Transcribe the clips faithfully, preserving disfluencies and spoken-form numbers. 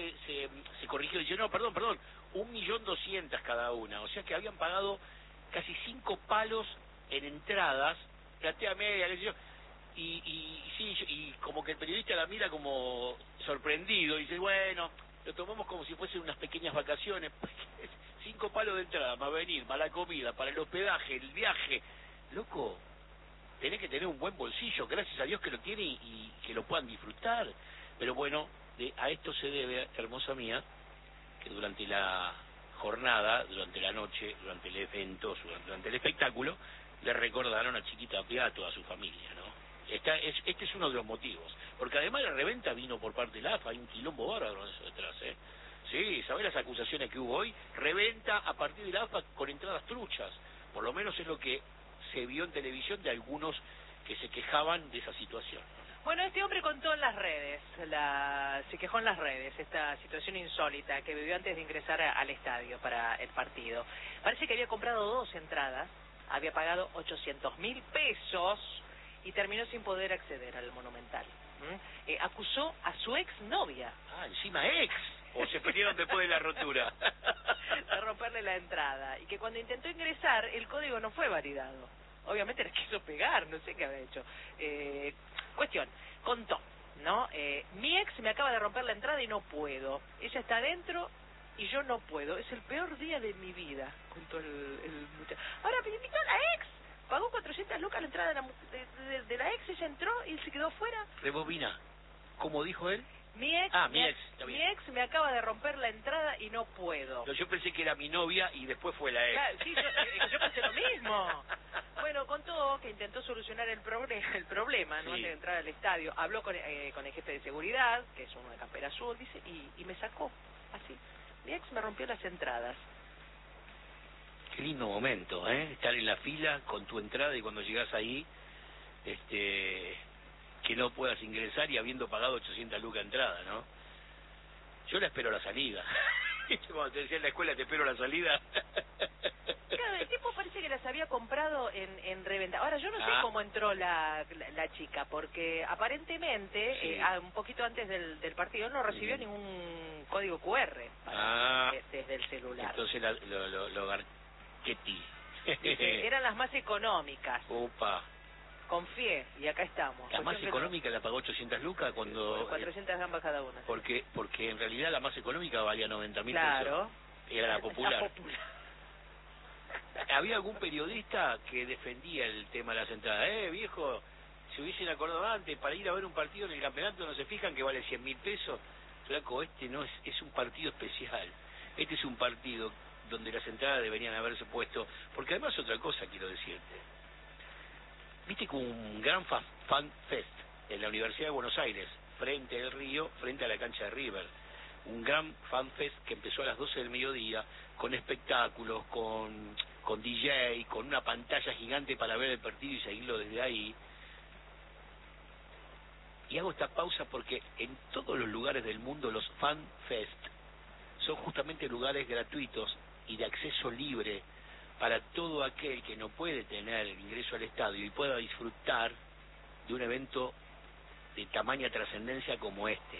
se, se, se corrigió y dice, no, perdón, perdón, un millón doscientas cada una. O sea que habían pagado casi cinco palos en entradas, platea media, qué sé yo, y, y, y sí, y como que el periodista la mira como sorprendido, y dice, bueno, lo tomamos como si fuesen unas pequeñas vacaciones, cinco palos de entrada, para venir, para la comida, para el hospedaje, el viaje, loco, tenés que tener un buen bolsillo, gracias a Dios que lo tiene y, y que lo puedan disfrutar. Pero bueno, de, a esto se debe, hermosa mía, que durante la jornada, durante la noche, durante el evento, durante el espectáculo, le recordaron a Chiquita Pia a toda su familia, ¿no? Esta es, este es uno de los motivos, porque además la reventa vino por parte de la A F A, hay un quilombo bárbaro eso detrás, ¿eh? Sí, ¿sabés las acusaciones que hubo hoy? Reventa a partir de la A F A con entradas truchas, por lo menos es lo que se vio en televisión de algunos que se quejaban de esa situación. Bueno, este hombre contó en las redes, la, se quejó en las redes, esta situación insólita que vivió antes de ingresar a, al estadio para el partido. Parece que había comprado dos entradas, había pagado ochocientos mil pesos y terminó sin poder acceder al Monumental. ¿Mm? Eh, acusó a su ex novia. Ah, encima ex. ¿O se pelearon después de la rotura? De romperle la entrada. Y que cuando intentó ingresar, el código no fue validado. Obviamente la quiso pegar, no sé qué había hecho. Eh, cuestión, contó, ¿no? Eh, mi ex me acaba de romper la entrada y no puedo. Ella está adentro y yo no puedo. Es el peor día de mi vida, contó el, el muchacho. Ahora me invitó a la ex. Pagó cuatrocientas lucas la entrada de la, de, de, de la ex, ella entró y se quedó fuera. Rebobina. ¿Cómo dijo él? Mi ex, ah, mi me, ex, está bien. mi ex me acaba de romper la entrada y no puedo. No, yo pensé que era mi novia y después fue la ex. Claro, sí, yo, eh, yo pensé lo mismo. Bueno, contó que intentó solucionar el, proble el problema, ¿no? Sí. Antes de entrar al estadio. Habló con, eh, con el jefe de seguridad, que es uno de campera azul, dice, y, y me sacó, así. Mi ex me rompió las entradas. Qué lindo momento, ¿eh? Estar en la fila con tu entrada y cuando llegas ahí, este, que no puedas ingresar y habiendo pagado ochocientas lucas de entrada, ¿no? Yo la espero a la salida. Cuando te decía en la escuela, te espero a la salida. Claro, el tipo parece que las había comprado en, en reventa. Ahora, yo no sé ah. cómo entró la, la, la chica, porque aparentemente, sí. eh, un poquito antes del, del partido, no recibió mm. ningún código Q R para, ah. de, desde el celular. Entonces la, lo, lo, lo Garchetti. Dice, eran las más económicas. Opa. Confié, y acá estamos. La más económica no. La pagó ochocientas lucas cuando... cuatrocientas gambas cada una. Porque porque en realidad la más económica valía noventa mil claro. pesos. Era la popular. La popular. Había algún periodista que defendía el tema de las entradas. Eh, viejo, si hubiesen acordado antes, para ir a ver un partido en el campeonato no se fijan que vale cien mil pesos. Flaco, este no es, es un partido especial. Este es un partido donde las entradas deberían haberse puesto. Porque además otra cosa quiero decirte. Viste que un gran fa fan fest en la Universidad de Buenos Aires, frente al río, frente a la cancha de River. Un gran fan fest que empezó a las doce del mediodía, con espectáculos, con, con D J, con una pantalla gigante para ver el partido y seguirlo desde ahí. Y hago esta pausa porque en todos los lugares del mundo los fan fest son justamente lugares gratuitos y de acceso libre para todo aquel que no puede tener el ingreso al estadio y pueda disfrutar de un evento de tamaña trascendencia como este.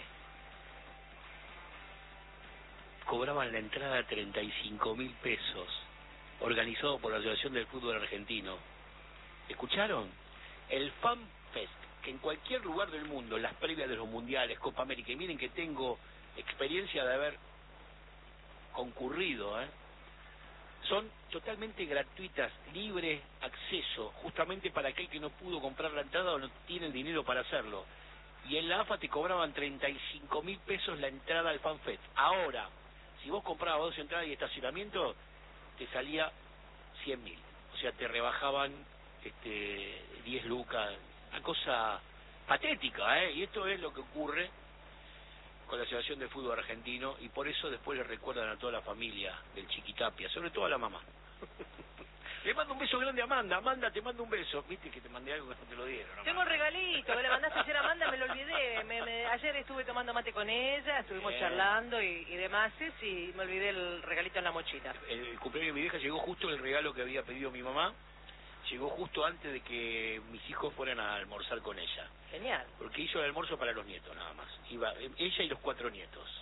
Cobraban la entrada a treinta y cinco mil pesos, organizado por la Asociación del Fútbol Argentino. ¿Escucharon? El Fan Fest, que en cualquier lugar del mundo, las previas de los mundiales, Copa América, y miren que tengo experiencia de haber concurrido, ¿eh? Son totalmente gratuitas, libre acceso, justamente para aquel que no pudo comprar la entrada o no tiene el dinero para hacerlo. Y en la A F A te cobraban treinta y cinco mil pesos la entrada al FanFest. Ahora, si vos comprabas dos entradas y estacionamiento, te salía cien mil. O sea, te rebajaban este, diez lucas. Una cosa patética, ¿eh? Y esto es lo que ocurre con la Asociación de Fútbol Argentino, y por eso después le recuerdan a toda la familia del Chiquitapia, sobre todo a la mamá. Le mando un beso grande a Amanda. Amanda, te mando un beso. Viste que te mandé algo que no te lo dieron. Amanda. Tengo un regalito que le mandaste ayer a Amanda, me lo olvidé. Me, me, ayer estuve tomando mate con ella, estuvimos Bien. charlando y, y demás, y me olvidé el regalito en la mochila. El, el cumpleaños de mi vieja llegó justo el regalo que había pedido mi mamá. Llegó justo antes de que mis hijos fueran a almorzar con ella. Genial. Porque hizo el almuerzo para los nietos nada más. Iba ella y los cuatro nietos.